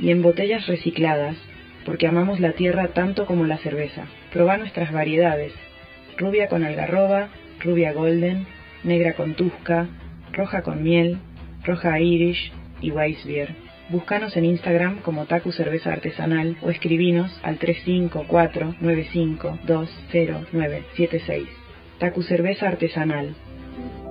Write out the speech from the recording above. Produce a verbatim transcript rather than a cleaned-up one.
y en botellas recicladas, porque amamos la tierra tanto como la cerveza. Probá nuestras variedades: rubia con algarroba, rubia golden, negra con tusca, roja con miel, roja irish y Weissbier. Búscanos en Instagram como Taku Cerveza Artesanal o escribinos al tres cinco cuatro nueve cinco dos cero nueve siete seis. Taku Cerveza Artesanal.